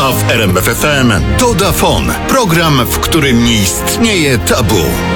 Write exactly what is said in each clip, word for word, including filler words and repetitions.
A w R M F F M Dodafon. Program, w którym nie istnieje tabu.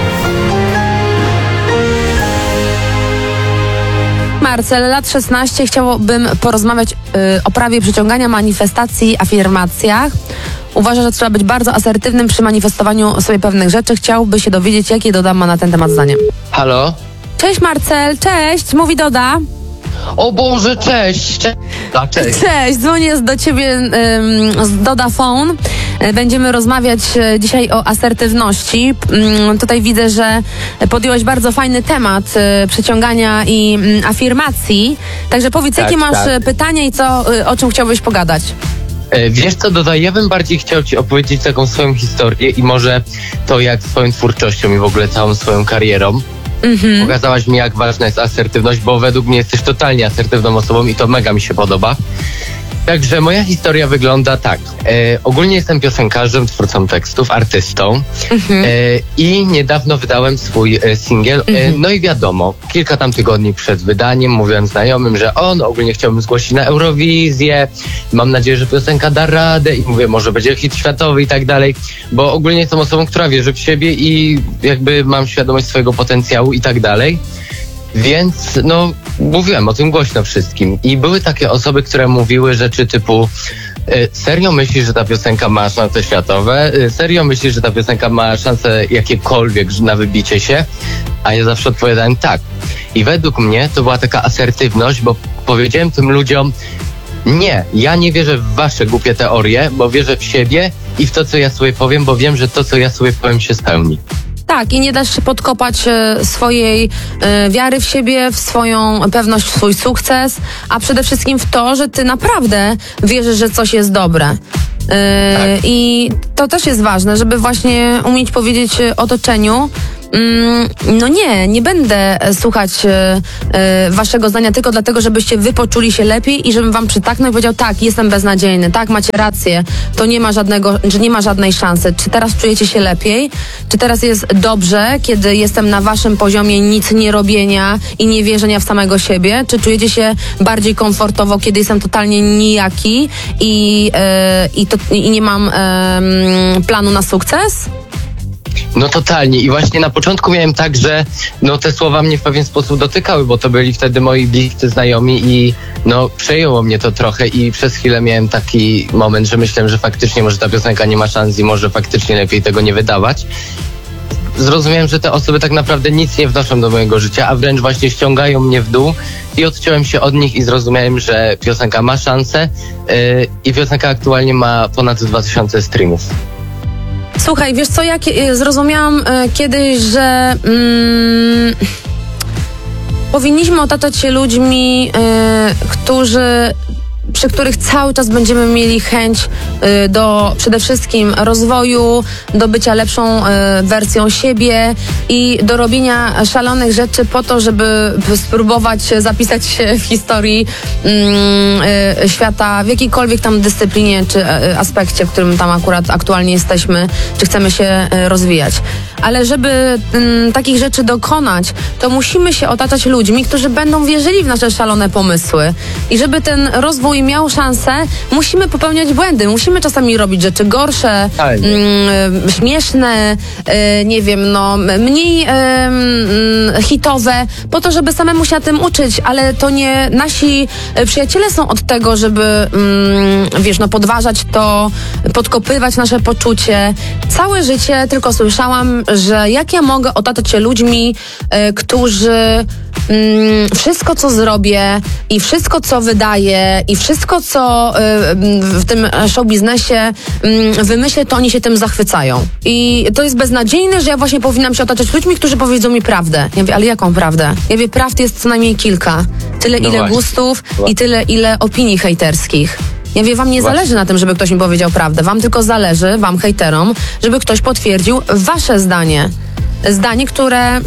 Marcel, lat szesnaście, chciałabym porozmawiać y, o prawie przyciągania, manifestacji, afirmacjach. Uważa, że trzeba być bardzo asertywnym przy manifestowaniu sobie pewnych rzeczy. Chciałby się dowiedzieć, jakie Doda ma na ten temat zdanie. Halo? Cześć Marcel, cześć, mówi Doda. O Boże, cześć! Cze- A, cześć. Cześć, dzwonię do ciebie ym, z Dodafon. Będziemy rozmawiać dzisiaj o asertywności. Ym, tutaj widzę, że podjąłeś bardzo fajny temat y, przyciągania i y, afirmacji. Także powiedz, Tak, jakie masz tak. pytania i co, y, o czym chciałbyś pogadać? E, Wiesz co, Doda, ja bym bardziej chciał ci opowiedzieć taką swoją historię i może to jak swoją twórczością i w ogóle całą swoją karierą. Mhm. Pokazałaś mi, jak ważna jest asertywność, bo według mnie jesteś totalnie asertywną osobą i to mega mi się podoba. Także moja historia wygląda tak. E, ogólnie jestem piosenkarzem, twórcą tekstów, artystą Mhm. e, i niedawno wydałem swój e, singiel. E, Mhm. no i wiadomo, kilka tam tygodni przed wydaniem mówiłem znajomym, że on ogólnie chciałbym zgłosić na Eurowizję. Mam nadzieję, że piosenka da radę i mówię, może będzie hit światowy i tak dalej, bo ogólnie jestem osobą, która wierzy w siebie i jakby mam świadomość swojego potencjału i tak dalej. Więc no mówiłem o tym głośno wszystkim i były takie osoby, które mówiły rzeczy typu y, serio myślisz, że ta piosenka ma szanse światowe? Y, serio myślisz, że ta piosenka ma szanse jakiekolwiek na wybicie się? A ja zawsze odpowiadałem tak. I według mnie to była taka asertywność, bo powiedziałem tym ludziom, nie, ja nie wierzę w wasze głupie teorie, bo wierzę w siebie i w to, co ja sobie powiem, bo wiem, że to, co ja sobie powiem, się spełni. Tak, i nie dasz się podkopać e, swojej e, wiary w siebie, w swoją pewność, w swój sukces, a przede wszystkim w to, że ty naprawdę wierzysz, że coś jest dobre. E, Tak. I to też jest ważne, żeby właśnie umieć powiedzieć e, otoczeniu, mm, no nie, nie będę e, słuchać e, e, waszego zdania tylko dlatego, żebyście wy poczuli się lepiej i żebym wam przytaknął i powiedział, tak, jestem beznadziejny, tak, macie rację, to nie ma żadnego, że nie ma żadnej szansy. Czy teraz czujecie się lepiej? Czy teraz jest dobrze, kiedy jestem na waszym poziomie nic nie robienia i nie wierzenia w samego siebie? Czy czujecie się bardziej komfortowo, kiedy jestem totalnie nijaki i, e, i, to, i nie mam e, planu na sukces? No totalnie i właśnie na początku miałem tak, że no te słowa mnie w pewien sposób dotykały, bo to byli wtedy moi bliscy znajomi i no przejęło mnie to trochę i przez chwilę miałem taki moment, że myślałem, że faktycznie może ta piosenka nie ma szans i może faktycznie lepiej tego nie wydawać. Zrozumiałem, że te osoby tak naprawdę nic nie wnoszą do mojego życia, a wręcz właśnie ściągają mnie w dół i odciąłem się od nich i zrozumiałem, że piosenka ma szansę yy, i piosenka aktualnie ma ponad dwa tysiące streamów. Słuchaj, wiesz co, ja kie- zrozumiałam e, kiedyś, że mm, powinniśmy otaczać się ludźmi, e, którzy, przy których cały czas będziemy mieli chęć e, do przede wszystkim rozwoju, do bycia lepszą e, wersją siebie i do robienia szalonych rzeczy po to, żeby spróbować zapisać się w historii mm, e, świata w jakiejkolwiek tam dyscyplinie czy e, aspekcie, w którym tam akurat aktualnie jesteśmy, czy chcemy się e, rozwijać. Ale żeby mm, takich rzeczy dokonać, to musimy się otaczać ludźmi, którzy będą wierzyli w nasze szalone pomysły. I żeby ten rozwój miał szansę, musimy popełniać błędy. Musimy czasami robić rzeczy gorsze, Fajnie. mm, śmieszne, y, nie wiem, no, mniej y, mm, hitowe, po to, żeby samemu się na tym uczyć, ale to nie nasi y, przyjaciele są od tego, żeby mm, wiesz, no, podważać to, podkopywać nasze poczucie. Całe życie tylko słyszałam, że jak ja mogę otaczać się ludźmi, y, którzy mm, wszystko, co zrobię i wszystko, co wydaję i wszystko, co y, w tym show biznesie y, wymyślę, to oni się tym zachwycają. I to jest beznadziejne, że ja właśnie powinnam się otaczać ludźmi, którzy powiedzą mi prawdę. Ja mówię, ale jaką prawdę? Ja mówię, prawd jest co najmniej kilka. Tyle, No ile właśnie. gustów i tyle, ile opinii hejterskich. Ja wiem, wam nie Właśnie. zależy na tym, żeby ktoś mi powiedział prawdę. Wam tylko zależy, wam hejterom, żeby ktoś potwierdził wasze zdanie. Zdanie, które, mm,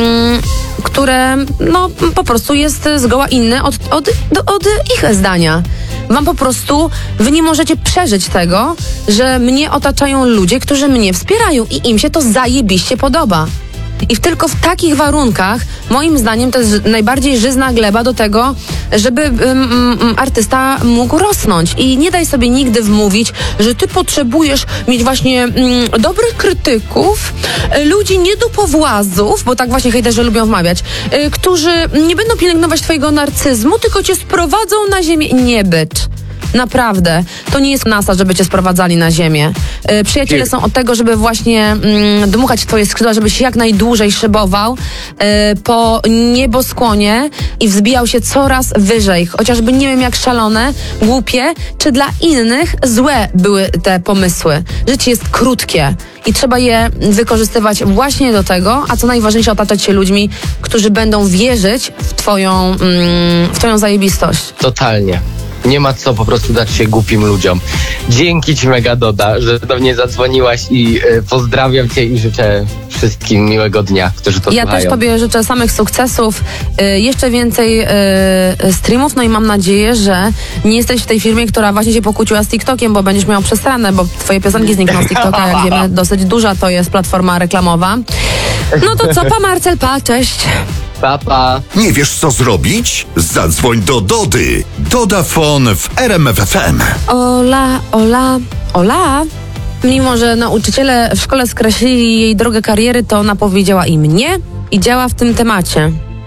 które no, po prostu jest zgoła inne od, od, do- od ich zdania. Wam po prostu, wy nie możecie przeżyć tego, że mnie otaczają ludzie, którzy mnie wspierają i im się to zajebiście podoba. I w, tylko w takich warunkach, moim zdaniem, to jest najbardziej żyzna gleba do tego, żeby ym, ym, artysta mógł rosnąć. I nie daj sobie nigdy wmówić, że ty potrzebujesz mieć właśnie ym, dobrych krytyków, y, ludzi niedopowłazów, bo tak właśnie hejterzy lubią wmawiać, y, którzy nie będą pielęgnować twojego narcyzmu, tylko cię sprowadzą na ziemię. Nie być. Naprawdę. To nie jest NASA, żeby cię sprowadzali na ziemię. Yy, przyjaciele są od tego, żeby właśnie mm, dmuchać w twoje skrzydła, żebyś jak najdłużej szybował yy, po nieboskłonie i wzbijał się coraz wyżej. Chociażby nie wiem jak szalone, głupie, czy dla innych złe były te pomysły. Życie jest krótkie i trzeba je wykorzystywać właśnie do tego, a co najważniejsze, otaczać się ludźmi, którzy będą wierzyć w twoją, mm, w twoją zajebistość. Totalnie. Nie ma co po prostu dać się głupim ludziom. Dzięki ci mega Doda, że do mnie zadzwoniłaś i y, pozdrawiam cię i życzę wszystkim miłego dnia, którzy to Ja słuchają. też tobie życzę samych sukcesów, y, jeszcze więcej y, streamów, no i mam nadzieję, że nie jesteś w tej firmie, która właśnie się pokłóciła z TikTokiem, bo będziesz miał przestranę, bo twoje piosenki znikną z TikToka, jak wiemy, dosyć duża to jest platforma reklamowa. No to co, pa Marcel, pa, cześć. Pa, pa. Nie wiesz co zrobić? Zadzwoń do Dody. Dodafon w R M F F M. Ola, ola, ola. Mimo że nauczyciele w szkole skreślili jej drogę kariery, to ona powiedziała im nie i działa w tym temacie.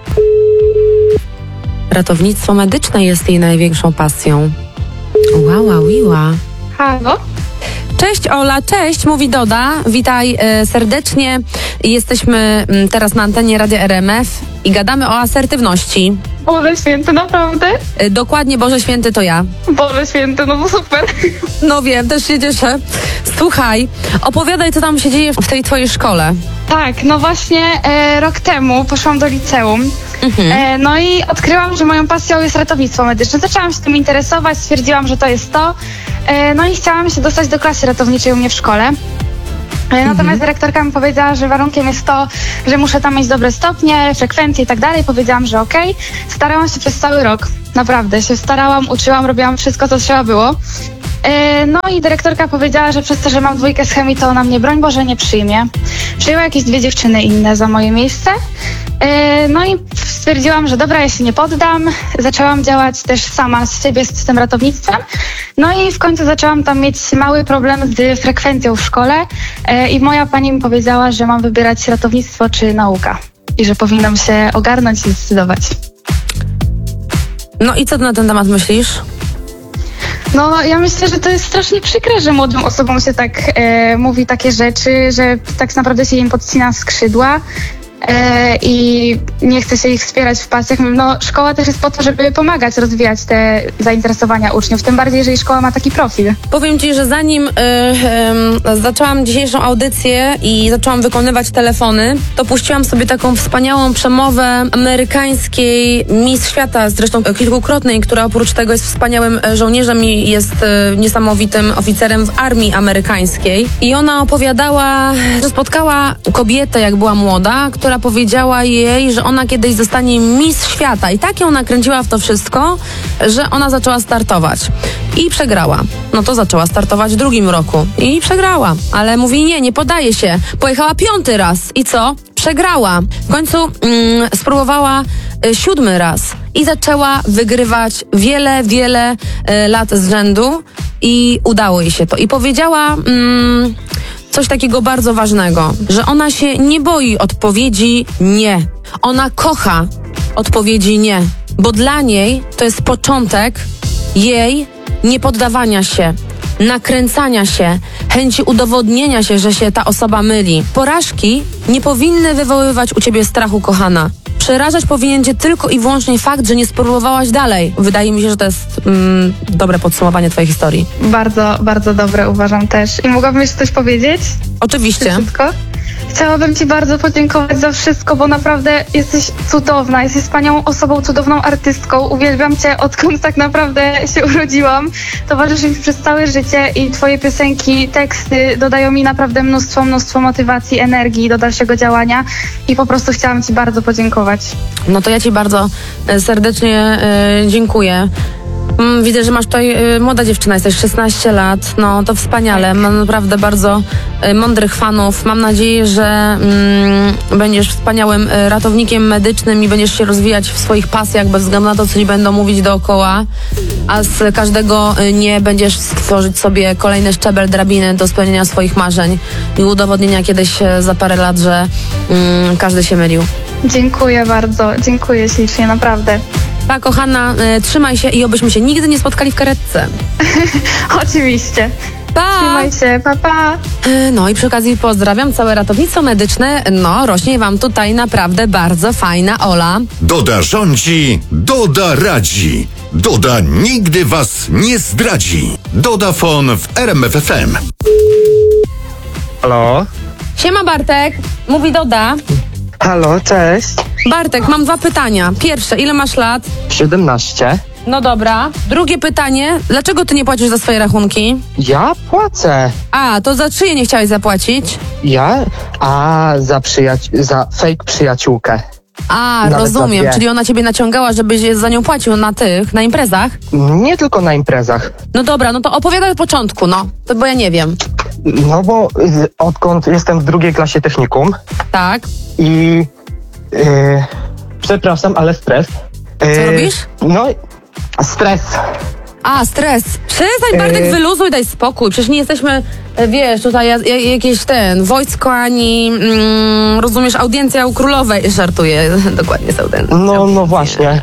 Ratownictwo medyczne jest jej największą pasją. Ła, ła, wiła. Halo? Cześć Ola, cześć, mówi Doda. Witaj e, serdecznie. Jesteśmy m, teraz na antenie Radia R M F i gadamy o asertywności. Boże Święty, naprawdę? E, dokładnie, Boże Święty to ja. Boże Święty, no to super. No wiem, też się cieszę. Słuchaj, opowiadaj, co tam się dzieje w tej twojej szkole. Tak, no właśnie e, rok temu poszłam do liceum. Mhm. E, no i odkryłam, że moją pasją jest ratownictwo medyczne. Zaczęłam się tym interesować, stwierdziłam, że to jest to. E, no i chciałam się dostać do klasy ratowniczej u mnie w szkole. E, natomiast Mhm. dyrektorka mi powiedziała, że warunkiem jest to, że muszę tam mieć dobre stopnie, frekwencje i tak dalej. Powiedziałam, że okej. Starałam się przez cały rok. Naprawdę się starałam, uczyłam, robiłam wszystko, co trzeba było. E, No i dyrektorka powiedziała, że przez to, że mam dwójkę z chemii, to ona mnie, broń Boże, nie przyjmie. Przyjęła jakieś dwie dziewczyny inne za moje miejsce. E, No i stwierdziłam, że dobra, ja się nie poddam. Zaczęłam działać też sama z siebie z tym ratownictwem. No i w końcu zaczęłam tam mieć mały problem z frekwencją w szkole. E, I moja pani mi powiedziała, że mam wybierać ratownictwo czy nauka. I że powinnam się ogarnąć i zdecydować. No i co ty na ten temat myślisz? No, ja myślę, że to jest strasznie przykre, że młodym osobom się tak e, mówi takie rzeczy, że tak naprawdę się im podcina skrzydła e, i nie chce się ich wspierać w pasjach. No, szkoła też jest po to, żeby pomagać rozwijać te zainteresowania uczniów, tym bardziej, jeżeli szkoła ma taki profil. Powiem ci, że zanim y, y, zaczęłam dzisiejszą audycję i zaczęłam wykonywać telefony, to puściłam sobie taką wspaniałą przemowę amerykańskiej Miss Świata, zresztą kilkukrotnej, która oprócz tego jest wspaniałym żołnierzem i jest y, niesamowitym oficerem w armii amerykańskiej. I ona opowiadała, że spotkała kobietę, jak była młoda, która powiedziała jej, że ona kiedyś zostanie Miss Świata. I tak ją nakręciła w to wszystko, że ona zaczęła startować. I przegrała. No to zaczęła startować w drugim roku. I przegrała. Ale mówi nie, nie poddaje się. Pojechała piąty raz. I co? Przegrała. W końcu mm, spróbowała y, siódmy raz. I zaczęła wygrywać wiele, wiele y, lat z rzędu. I udało jej się to. I powiedziała mm, coś takiego bardzo ważnego. Że ona się nie boi odpowiedzi nie. Ona kocha odpowiedzi nie. Bo dla niej to jest początek jej niepoddawania się, nakręcania się, chęci udowodnienia się, że się ta osoba myli. Porażki nie powinny wywoływać u ciebie strachu, kochana. Przerażać powinien cię tylko i wyłącznie fakt, że nie spróbowałaś dalej. Wydaje mi się, że to jest mm, dobre podsumowanie twojej historii. Bardzo, bardzo dobre uważam też. I mogłabym jeszcze coś powiedzieć? Oczywiście. Szybko. Chciałabym ci bardzo podziękować za wszystko, bo naprawdę jesteś cudowna, jesteś wspaniałą osobą, cudowną artystką. Uwielbiam cię, odkąd tak naprawdę się urodziłam. Towarzyszy mi przez całe życie i twoje piosenki, teksty dodają mi naprawdę mnóstwo, mnóstwo motywacji, energii do dalszego działania i po prostu chciałam ci bardzo podziękować. No to ja ci bardzo e, serdecznie e, dziękuję. Mm, widzę, że masz tutaj y, młoda dziewczyna, jesteś szesnaście lat, no to wspaniale, mam naprawdę bardzo y, mądrych fanów. Mam nadzieję, że mm, będziesz wspaniałym y, ratownikiem medycznym i będziesz się rozwijać w swoich pasjach bez względu na to, co ci będą mówić dookoła, a z każdego y, nie będziesz stworzyć sobie kolejny szczebel drabiny do spełnienia swoich marzeń i udowodnienia kiedyś y, za parę lat, że y, każdy się mylił. Dziękuję bardzo, dziękuję ślicznie, naprawdę. Pa, kochana, y, trzymaj się i obyśmy się nigdy nie spotkali w karetce. Oczywiście. Pa! Trzymaj się, pa, pa. Y, No i przy okazji pozdrawiam całe ratownictwo medyczne. No, rośnie wam tutaj naprawdę bardzo fajna Ola. Doda rządzi, Doda radzi. Doda nigdy was nie zdradzi. Dodafon w R M F F M. Halo? Siema Bartek, mówi Doda. Halo, cześć. Bartek, mam dwa pytania. Pierwsze, ile masz lat? siedemnaście. No dobra. Drugie pytanie, dlaczego ty nie płacisz za swoje rachunki? Ja płacę. A, to za czyje nie chciałeś zapłacić? Ja? A, za przyjaci- za fake przyjaciółkę. A, Nawet rozumiem, za dwie. czyli ona ciebie naciągała, żebyś za nią płacił na tych, na imprezach? Nie tylko na imprezach. No dobra, no to opowiadaj od początku, no, to bo ja nie wiem. No bo y, odkąd jestem w drugiej klasie technikum Tak? i... y, przepraszam, ale stres. Co Y, robisz? No, stres. A, stres. Przestań, Bartek, Yy. wyluzuj, daj spokój. Przecież nie jesteśmy, e, wiesz, tutaj ja- ja- jakieś ten, wojsko ani, mm, rozumiesz, audiencja u królowej. Żartuję, dokładnie z audiencją. No, no właśnie.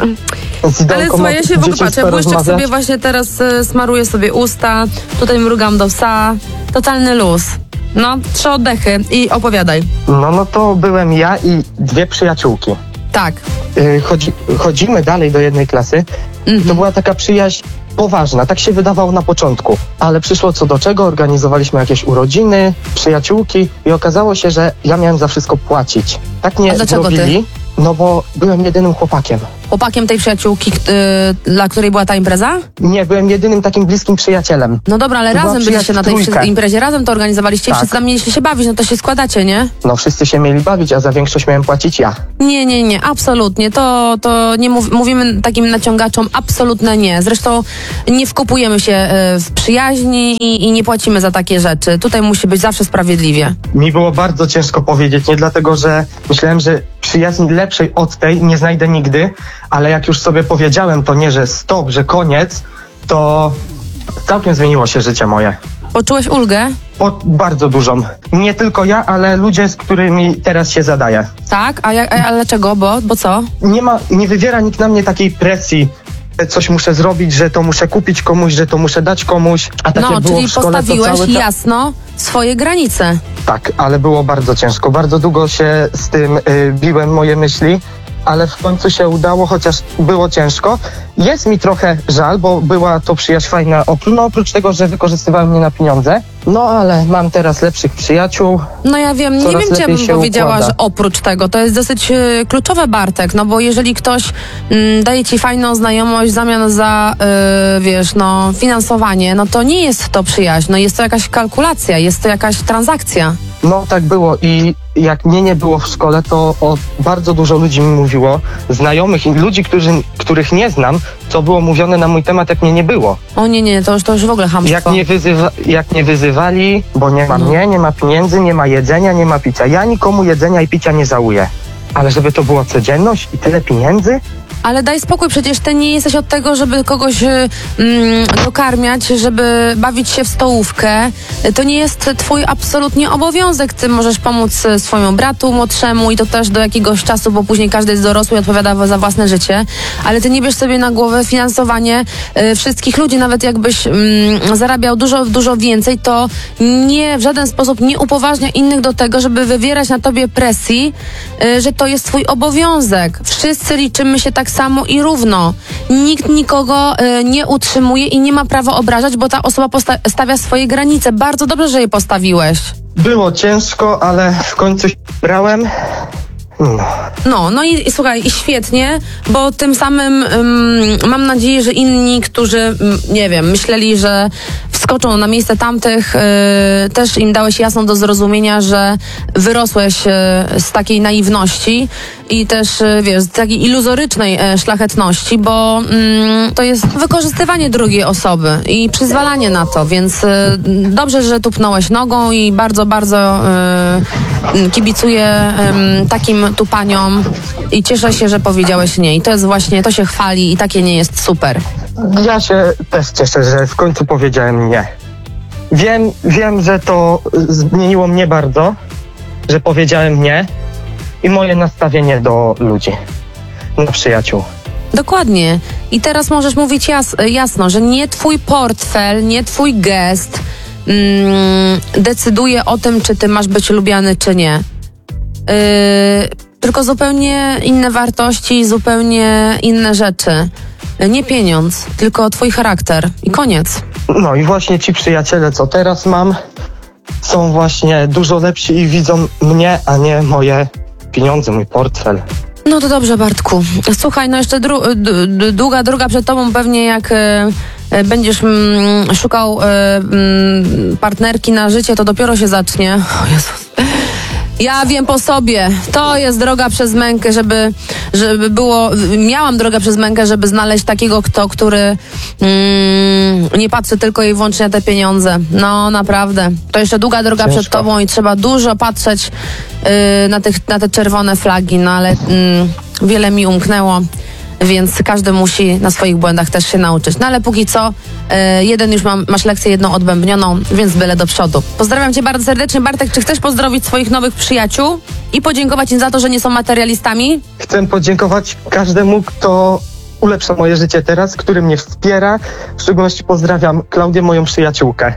Z Ale Idolką słuchaj, ja się w ogóle dzieci patrzę, błyszczek porozmawiać. sobie właśnie teraz e, smaruję sobie usta, tutaj mrugam do psa. Totalny luz. No, trzy oddechy i opowiadaj. No, no to byłem ja i dwie przyjaciółki. Tak. Y, Chodzi, chodzimy dalej do jednej klasy. Mhm. To była taka przyjaźń poważna, tak się wydawało na początku, ale przyszło co do czego, organizowaliśmy jakieś urodziny, przyjaciółki i okazało się, że ja miałem za wszystko płacić. Tak nie A dlaczego ty? zrobili, no bo byłem jedynym chłopakiem. Chłopakiem tej przyjaciółki, k- y, dla której była ta impreza? Nie, byłem jedynym takim bliskim przyjacielem. No dobra, ale To była razem byliście przyjaźń na tej trójkę. wszy- imprezie, razem to organizowaliście i Tak. wszyscy tam mieliście się bawić, no to się składacie, nie? No wszyscy się mieli bawić, a za większość miałem płacić ja. Nie, nie, nie, absolutnie. To, to nie mów, mówimy takim naciągaczom absolutne nie. Zresztą nie wkopujemy się e, w przyjaźni i, i nie płacimy za takie rzeczy. Tutaj musi być zawsze sprawiedliwie. Mi było bardzo ciężko powiedzieć, nie dlatego, że myślałem, że przyjaźni lepszej od tej nie znajdę nigdy, ale jak już sobie powiedziałem to nie, że stop, że koniec, to całkiem zmieniło się życie moje. Poczułeś ulgę? O, bardzo dużą. Nie tylko ja, ale ludzie, z którymi teraz się zadaję. Tak? A, jak, a, a dlaczego? Bo, bo co? Nie ma, nie wywiera nikt na mnie takiej presji, że coś muszę zrobić, że to muszę kupić komuś, że to muszę dać komuś. A tak No, jak było czyli w szkole, to postawiłeś cały czas... jasno swoje granice. Tak, ale było bardzo ciężko. Bardzo długo się z tym y, biłem, moje myśli, ale w końcu się udało, chociaż było ciężko. Jest mi trochę żal, bo była to przyjaźń fajna, op- no oprócz tego, że wykorzystywałem mnie na pieniądze. No ale mam teraz lepszych przyjaciół. No ja wiem, nie Coraz wiem, czy ja lepiej bym się powiedziała, układa. że oprócz tego, to jest dosyć e, kluczowe, Bartek, no bo jeżeli ktoś mm, daje ci fajną znajomość w zamian za, e, wiesz, no, finansowanie, no to nie jest to przyjaźń, no jest to jakaś kalkulacja, jest to jakaś transakcja. No tak było i jak mnie nie było w szkole, to o, bardzo dużo ludzi mi mówiło, znajomych i ludzi, którzy, których nie znam, co było mówione na mój temat, jak mnie nie było. O nie, nie, to już, to już w ogóle chamstwo. Jak mnie, wyzywa, jak mnie wyzywali, bo nie ma No. mnie, nie ma pieniędzy, nie ma jedzenia, nie ma picia. Ja nikomu jedzenia i picia nie żałuję. Ale żeby to była codzienność i tyle pieniędzy? Ale daj spokój, przecież ty nie jesteś od tego, żeby kogoś y, mm, dokarmiać, żeby bawić się w stołówkę. To nie jest twój absolutnie obowiązek. Ty możesz pomóc y, swojemu bratu młodszemu i to też do jakiegoś czasu, bo później każdy jest dorosły i odpowiada za własne życie. Ale ty nie bierz sobie na głowę finansowanie y, wszystkich ludzi. Nawet jakbyś mm, zarabiał dużo, dużo więcej, to nie w żaden sposób nie upoważnia innych do tego, żeby wywierać na tobie presji, y, że to jest twój obowiązek. Wszyscy liczymy się tak samo i równo. Nikt nikogo y, nie utrzymuje i nie ma prawa obrażać, bo ta osoba posta- stawia swoje granice. Bardzo dobrze, że je postawiłeś. Było ciężko, ale w końcu się brałem. No. No, no i, i słuchaj, i świetnie, bo tym samym ym, mam nadzieję, że inni, którzy, ym, nie wiem, myśleli, że w wskoczą na miejsce tamtych, y, też im dałeś jasno do zrozumienia, że wyrosłeś y, z takiej naiwności i też, y, wiesz, z takiej iluzorycznej y, szlachetności, bo y, to jest wykorzystywanie drugiej osoby i przyzwalanie na to, więc y, dobrze, że tupnąłeś nogą i bardzo, bardzo y, kibicuję y, takim tupaniom i cieszę się, że powiedziałeś nie. I to jest właśnie, to się chwali i takie nie jest super. Ja się też cieszę, że w końcu powiedziałem nie. Wiem, wiem, że to zmieniło mnie bardzo, że powiedziałem nie i moje nastawienie do ludzi, do przyjaciół. Dokładnie. I teraz możesz mówić jas- jasno, że nie twój portfel, nie twój gest mm, decyduje o tym, czy ty masz być lubiany, czy nie. Yy, tylko zupełnie inne wartości, zupełnie inne rzeczy. Nie pieniądz, tylko twój charakter. I koniec. No i właśnie ci przyjaciele, co teraz mam, są właśnie dużo lepsi i widzą mnie, a nie moje pieniądze, mój portfel. No to dobrze, Bartku. Słuchaj, no jeszcze dru- d- d- długa droga przed tobą, pewnie jak e, e, będziesz mm, szukał e, mm, partnerki na życie, to dopiero się zacznie. O Jezus. Ja wiem po sobie, to jest droga przez mękę, żeby, żeby było, miałam drogę przez mękę, żeby znaleźć takiego, kto, który mm, nie patrzy tylko i wyłącznie na te pieniądze. No naprawdę, to jeszcze długa droga Ciężko. przed tobą i trzeba dużo patrzeć yy, na, tych, na te czerwone flagi, no ale mm, wiele mi umknęło. Więc każdy musi na swoich błędach też się nauczyć. No ale póki co, y, jeden już mam, masz lekcję jedną odbębnioną, więc byle do przodu. Pozdrawiam cię bardzo serdecznie. Bartek, czy chcesz pozdrowić swoich nowych przyjaciół i podziękować im za to, że nie są materialistami? Chcę podziękować każdemu, kto ulepsza moje życie teraz, który mnie wspiera. W szczególności pozdrawiam Klaudię, moją przyjaciółkę.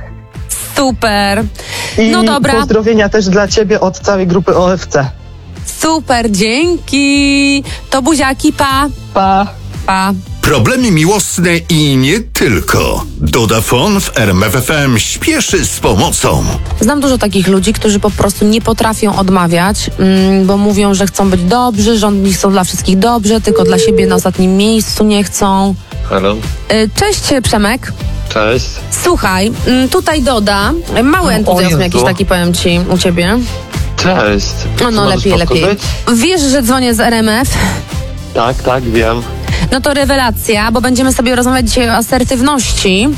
Super. I No dobra. pozdrowienia też dla ciebie od całej grupy O F C. Super, dzięki. To buziaki, pa. Pa! Pa. Problemy miłosne i nie tylko. Dodafon w R M F F M śpieszy z pomocą. Znam dużo takich ludzi, którzy po prostu nie potrafią odmawiać, mm, bo mówią, że chcą być dobrzy, że oni chcą dla wszystkich dobrze, tylko dla siebie na ostatnim miejscu nie chcą. Halo, Y, Cześć, Przemek. cześć. Słuchaj, mm, tutaj Doda. Mały entuzjazm Jezu. jakiś taki, powiem ci, u ciebie. Cześć. No, no, Możesz lepiej, lepiej. powtórzyć? Wiesz, że dzwonię z R M F? Tak, tak, wiem. No to rewelacja, bo będziemy sobie rozmawiać dzisiaj o asertywności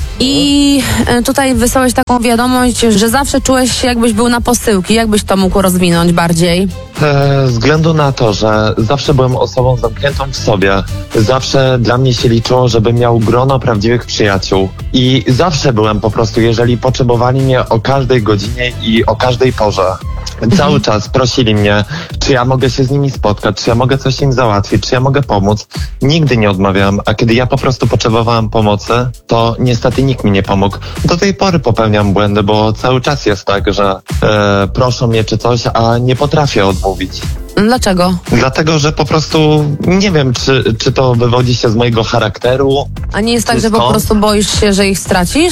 i e, tutaj wysłałeś taką wiadomość, że zawsze czułeś się, jakbyś był na posyłki. Jakbyś to mógł rozwinąć bardziej? E, ze względu na to, że zawsze byłem osobą zamkniętą w sobie, zawsze dla mnie się liczyło, żebym miał grono prawdziwych przyjaciół i zawsze byłem po prostu, jeżeli potrzebowali mnie o każdej godzinie i o każdej porze. Cały czas prosili mnie, czy ja mogę się z nimi spotkać, czy ja mogę coś im załatwić, czy ja mogę pomóc. Nigdy nie odmawiałem, a kiedy ja po prostu potrzebowałem pomocy, to niestety nikt mi nie pomógł. Do tej pory popełniam błędy, bo cały czas jest tak, że e, proszą mnie czy coś, a nie potrafię odmówić. Dlaczego? Dlatego, że po prostu nie wiem, czy, czy to wywodzi się z mojego charakteru. A nie jest tak, że po Skąd? prostu boisz się, że ich stracisz?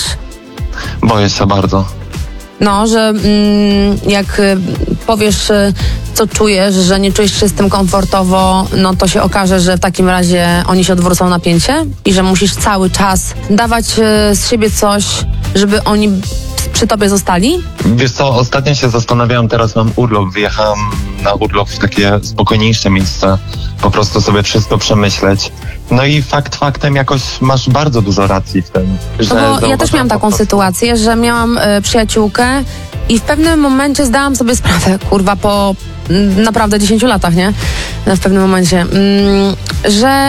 Boję się bardzo. No, że mm, jak y, powiesz, y, co czujesz, że nie czujesz się z tym komfortowo, no to się okaże, że w takim razie oni się odwrócą na pięcie i że musisz cały czas dawać y, z siebie coś, żeby oni przy tobie zostali? Wiesz co, ostatnio się zastanawiałem, teraz mam urlop, wyjechałem na urlop w takie spokojniejsze miejsce, po prostu sobie wszystko przemyśleć. No i fakt faktem jakoś masz bardzo dużo racji w tym, że No bo ja też zauważyłem miałam po taką prostu- sytuację, że miałam y, przyjaciółkę i w pewnym momencie zdałam sobie sprawę, kurwa, po mm, naprawdę dziesięciu latach, nie? W pewnym momencie, mm, że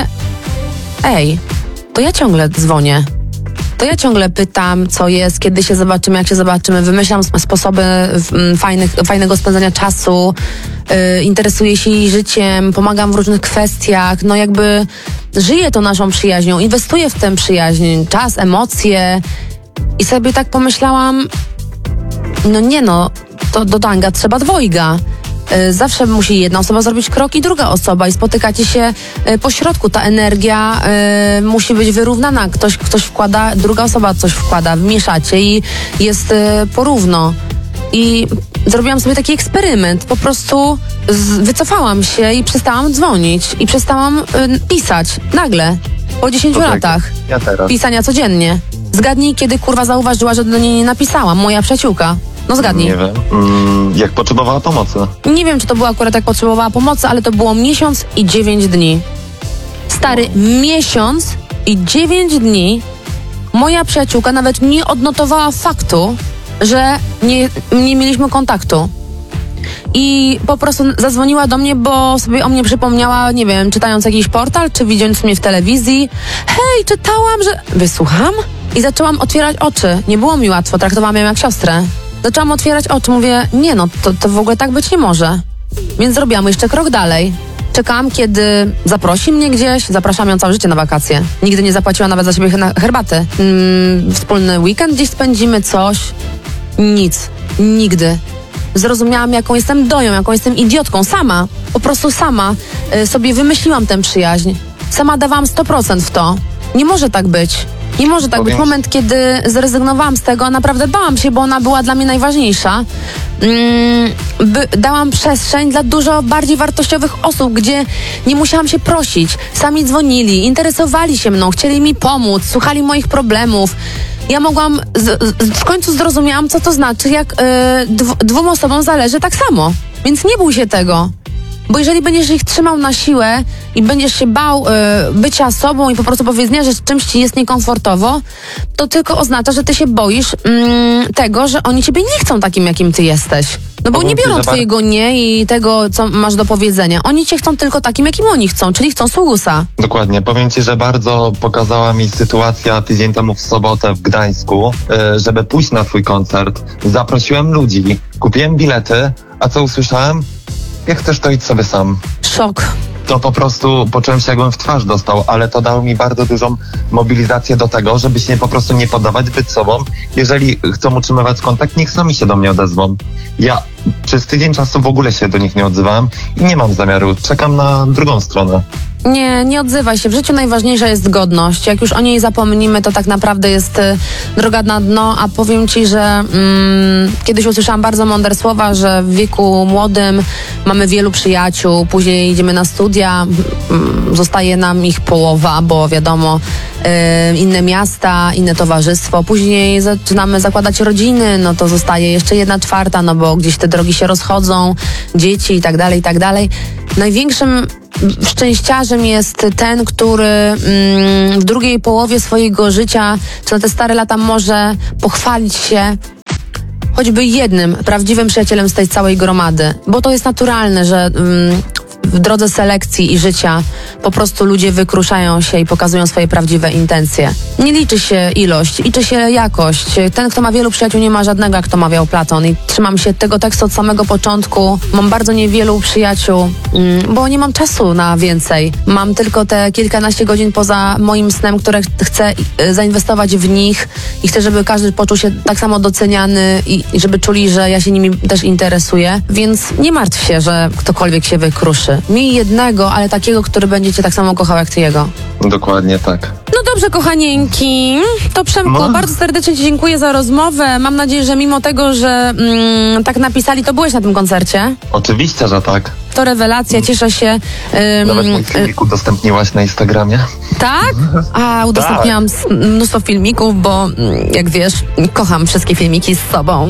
ej, to ja ciągle dzwonię. To ja ciągle pytam, co jest, kiedy się zobaczymy, jak się zobaczymy, wymyślam sp- sposoby mm, fajnych, fajnego spędzania czasu, y, interesuję się jej życiem, pomagam w różnych kwestiach, no jakby żyję tą naszą przyjaźnią, inwestuję w tę przyjaźń, czas, emocje i sobie tak pomyślałam, no nie no, to do tanga trzeba dwojga. Y, Zawsze musi jedna osoba zrobić krok i druga osoba i spotykacie się y, po środku. Ta energia y, musi być wyrównana. Ktoś, ktoś wkłada, druga osoba coś wkłada, mieszacie i jest y, porówno. I zrobiłam sobie taki eksperyment. Po prostu z, wycofałam się i przestałam dzwonić. I przestałam y, pisać. Nagle. Po dziesięciu To tak, latach Ja teraz. pisania codziennie. Zgadnij, kiedy kurwa zauważyła, że do niej nie napisałam. Moja przyjaciółka. No zgadnij. Nie wiem. Mm, jak potrzebowała pomocy? Nie wiem, czy to była akurat jak potrzebowała pomocy, ale to było miesiąc i dziewięć dni. Stary, miesiąc i dziewięć dni moja przyjaciółka nawet nie odnotowała faktu, że nie, nie mieliśmy kontaktu. I po prostu zadzwoniła do mnie, bo sobie o mnie przypomniała, nie wiem, czytając jakiś portal, czy widząc mnie w telewizji. Hej, czytałam, że... Wysłucham? I zaczęłam otwierać oczy. Nie było mi łatwo, traktowałam ją jak siostrę. Zaczęłam otwierać oczy, mówię, nie no, to, to w ogóle tak być nie może. Więc zrobiłam jeszcze krok dalej. Czekałam, kiedy zaprosi mnie gdzieś, zapraszam ją całe życie na wakacje. Nigdy nie zapłaciła nawet za siebie herbaty. Mm, wspólny weekend gdzieś spędzimy, coś. Nic. Nigdy. Zrozumiałam, jaką jestem doją, jaką jestem idiotką. Sama, po prostu sama y, sobie wymyśliłam tę przyjaźń. Sama dawałam sto procent w to. Nie może tak być. Nie może tak być. Moment, kiedy zrezygnowałam z tego, naprawdę bałam się, bo ona była dla mnie najważniejsza. Mm, by, dałam przestrzeń dla dużo bardziej wartościowych osób, gdzie nie musiałam się prosić. Sami dzwonili, interesowali się mną, chcieli mi pomóc, słuchali moich problemów. Ja mogłam, z, z, w końcu zrozumiałam, co to znaczy, jak y, dw, dwóm osobom zależy tak samo. Więc nie bój się tego. Bo jeżeli będziesz ich trzymał na siłę i będziesz się bał y, bycia sobą i po prostu powiedzenia, że z czymś ci jest niekomfortowo, to tylko oznacza, że ty się boisz mm, tego, że oni ciebie nie chcą takim, jakim ty jesteś. No bo Powiem nie ci, biorą że twojego nie i tego, co masz do powiedzenia. Oni cię chcą tylko takim, jakim oni chcą, czyli chcą sługusa. Dokładnie. Powiem ci, że bardzo pokazała mi sytuacja tydzień temu w sobotę w Gdańsku, yy, żeby pójść na twój koncert. Zaprosiłem ludzi, kupiłem bilety, a co usłyszałem? Jak chcesz, to idź sobie sam. Szok. To po prostu poczułem się, jakbym w twarz dostał, ale to dało mi bardzo dużą mobilizację do tego, żeby się po prostu nie poddawać, być sobą. Jeżeli chcą utrzymywać kontakt, niech sami się do mnie odezwą. Ja przez tydzień czasu w ogóle się do nich nie odzywałem i nie mam zamiaru. Czekam na drugą stronę. Nie, nie odzywaj się. W życiu najważniejsza jest godność. Jak już o niej zapomnimy, to tak naprawdę jest y, droga na dno, a powiem ci, że mm, kiedyś usłyszałam bardzo mądre słowa, że w wieku młodym mamy wielu przyjaciół, później idziemy na studia, mm, zostaje nam ich połowa, bo wiadomo, y, inne miasta, inne towarzystwo, później zaczynamy zakładać rodziny, no to zostaje jeszcze jedna czwarta, no bo gdzieś te drogi się rozchodzą, dzieci i tak dalej, i tak dalej. Największym szczęściarzem jest ten, który mm, w drugiej połowie swojego życia, czy na te stare lata może pochwalić się choćby jednym prawdziwym przyjacielem z tej całej gromady. Bo to jest naturalne, że mm, w drodze selekcji i życia po prostu ludzie wykruszają się i pokazują swoje prawdziwe intencje. Nie liczy się ilość, liczy się jakość. Ten, kto ma wielu przyjaciół, nie ma żadnego, jak to mawiał Platon. I trzymam się tego tekstu od samego początku. Mam bardzo niewielu przyjaciół, mm, bo nie mam czasu na więcej. Mam tylko te kilkanaście godzin poza moim snem, które chcę y, zainwestować w nich i chcę, żeby każdy poczuł się tak samo doceniany i, i żeby czuli, że ja się nimi też interesuję. Więc nie martw się, że ktokolwiek się wykruszy. Miej jednego, ale takiego, który będzie cię tak samo kochał jak ty jego. Dokładnie tak. No dobrze, kochanieńki. To Przemku, No. bardzo serdecznie ci dziękuję za rozmowę. Mam nadzieję, że mimo tego, że mm, tak napisali, to byłeś na tym koncercie. Oczywiście, że tak. To rewelacja, cieszę się. Ym, Nawet mój filmik udostępniłaś na Instagramie. tak? A, udostępniałam s- mnóstwo filmików, bo mm, jak wiesz, kocham wszystkie filmiki z sobą.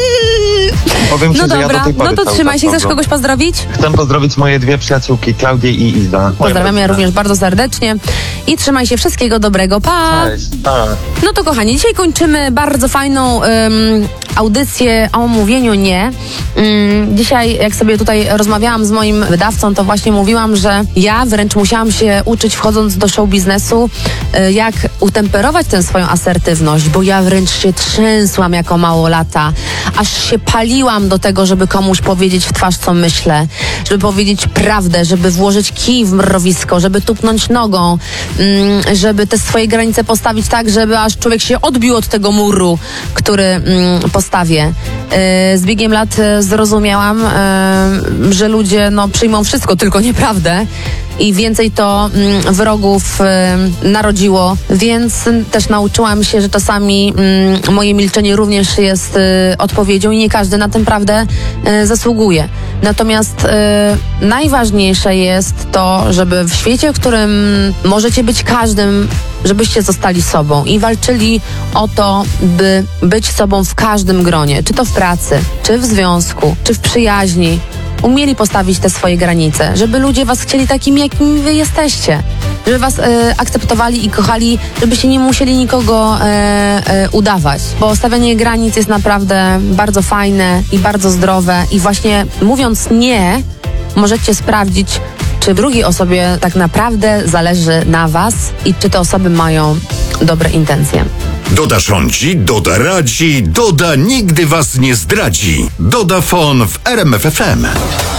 Powiem ci, No że ja do dobra, tej pory no to cały trzymaj czas się. Chcesz robię. kogoś pozdrowić? Chcę pozdrowić moje dwie przyjaciółki, Klaudię i Iza. Moją Pozdrawiam ja rodzinę. również bardzo serdecznie i trzymaj się, wszystkiego dobrego. Pa! Cześć. Pa. No to kochani, dzisiaj kończymy bardzo fajną ym, audycję o mówieniu nie. Ym, dzisiaj, jak sobie tutaj rozmawiałam z moim wydawcą, to właśnie mówiłam, że ja wręcz musiałam się uczyć, wchodząc do show biznesu, y, jak utemperować tę swoją asertywność, bo ja wręcz się trzęsłam jako małolata, aż się paliłam do tego, żeby komuś powiedzieć w twarz, co myślę, żeby powiedzieć prawdę, żeby włożyć kij w mrowisko, żeby tupnąć nogą, mm, żeby te swoje granice postawić tak, żeby aż człowiek się odbił od tego muru, który mm, postawię. Yy, z biegiem lat yy, zrozumiałam, yy, że ludzie no, przyjmą wszystko, tylko nieprawdę. i więcej to mm, wrogów y, narodziło, więc y, też nauczyłam się, że czasami y, moje milczenie również jest y, odpowiedzią i nie każdy na tym prawdę y, zasługuje. Natomiast y, najważniejsze jest to, żeby w świecie, w którym możecie być każdym, żebyście zostali sobą i walczyli o to, by być sobą w każdym gronie, czy to w pracy, czy w związku, czy w przyjaźni. Umieli postawić te swoje granice, żeby ludzie was chcieli takim, jakim wy jesteście. Żeby was e, akceptowali i kochali, żebyście nie musieli nikogo e, e, udawać. Bo stawianie granic jest naprawdę bardzo fajne i bardzo zdrowe i właśnie mówiąc nie, możecie sprawdzić, czy drugiej osobie tak naprawdę zależy na was i czy te osoby mają dobre intencje. Doda rządzi, Doda radzi, Doda nigdy was nie zdradzi. Dodafon w R M F F M.